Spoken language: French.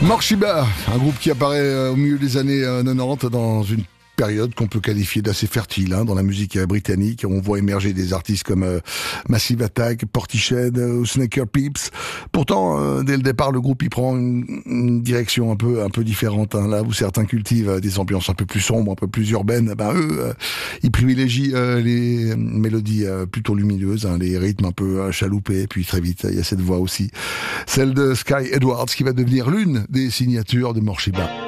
Morshiba, un groupe qui apparaît au milieu des années 90 dans une période qu'on peut qualifier d'assez fertile dans la musique britannique. On voit émerger des artistes comme Massive Attack, Portishead ou Snaker Peeps. Pourtant, dès le départ, le groupe y prend une direction un peu différente. Là où certains cultivent des ambiances un peu plus sombres, un peu plus urbaines, eux, ils privilégient les mélodies plutôt lumineuses, les rythmes un peu chaloupés. Et puis très vite, il y a cette voix aussi, celle de Sky Edwards, qui va devenir l'une des signatures de Morshiba.